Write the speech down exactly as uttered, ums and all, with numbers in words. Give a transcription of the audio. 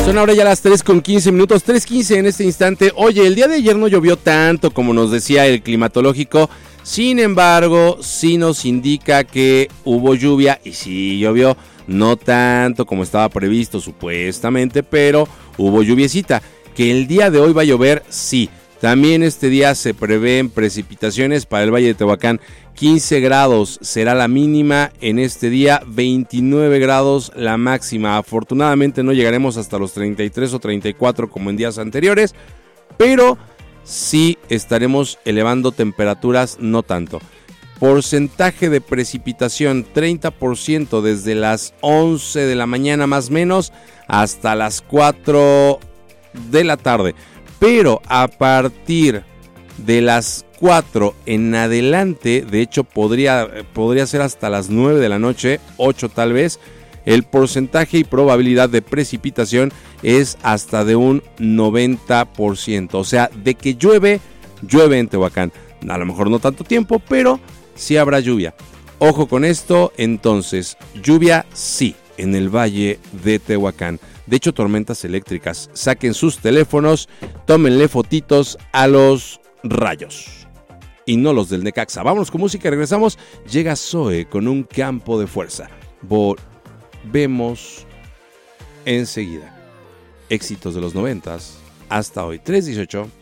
Son ahora ya las tres con quince minutos, tres quince en este instante. Oye, el día de ayer no llovió tanto como nos decía el climatológico. Sin embargo, sí nos indica que hubo lluvia y sí llovió. No tanto como estaba previsto supuestamente, pero hubo lluviecita. Que el día de hoy va a llover, sí. También este día se prevén precipitaciones para el Valle de Tehuacán. quince grados será la mínima en este día, veintinueve grados la máxima. Afortunadamente no llegaremos hasta los treinta y tres o treinta y cuatro como en días anteriores, pero sí estaremos elevando temperaturas no tanto. Porcentaje de precipitación treinta por ciento desde las once de la mañana más o menos hasta las cuatro de la tarde. Pero a partir de las cuatro en adelante, de hecho podría, podría ser hasta las nueve de la noche, ocho tal vez, el porcentaje y probabilidad de precipitación es hasta de un noventa por ciento. O sea, de que llueve, llueve en Tehuacán. A lo mejor no tanto tiempo, pero sí habrá lluvia. Ojo con esto, entonces, lluvia sí en el Valle de Tehuacán. De hecho, tormentas eléctricas. Saquen sus teléfonos, tómenle fotitos a los rayos. Y no los del Necaxa. Vámonos con música y regresamos. Llega Zoe con un campo de fuerza. Volvemos enseguida. Éxitos de los noventas hasta hoy. tres dieciocho.